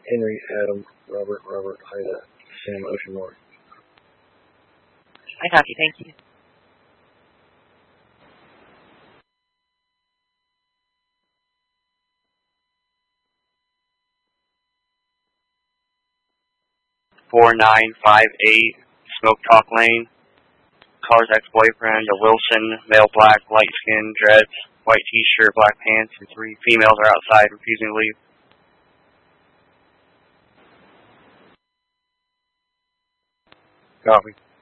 Henry, Adam, Robert, Ida, Sam, Ocean Mark. I copy, thank you. $4958 Smoke Talk Lane. Caller's ex-boyfriend, a Wilson, male black, light skin, dreads, white t-shirt, black pants, and 3 females are outside refusing to leave. Copy.